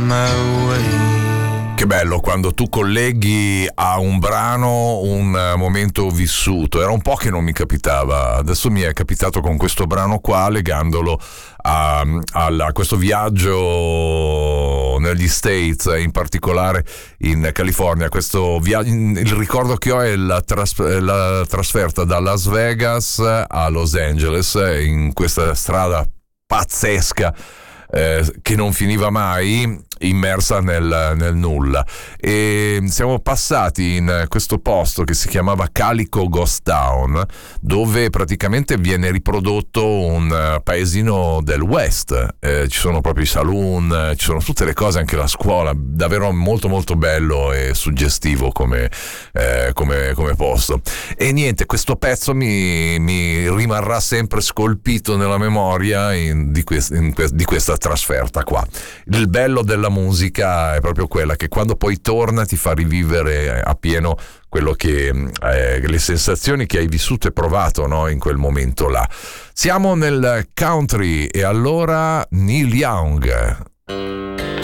my way. Che bello quando tu colleghi a un brano un momento vissuto. Era un po' che non mi capitava, adesso mi è capitato con questo brano qua, legandolo a questo viaggio negli States, in particolare in California. Il ricordo che ho è la trasferta da Las Vegas a Los Angeles, in questa strada pazzesca che non finiva mai, immersa nel nulla, e siamo passati in questo posto che si chiamava Calico Ghost Town, dove praticamente viene riprodotto un paesino del West. Ci sono proprio i saloon, ci sono tutte le cose, anche la scuola, davvero molto molto bello e suggestivo come posto. E niente, questo pezzo mi rimarrà sempre scolpito nella memoria di questa trasferta qua. Il bello della musica è proprio quella che quando poi torna ti fa rivivere appieno quello che le sensazioni che hai vissuto e provato, no, in quel momento là. Siamo nel country e allora Neil Young.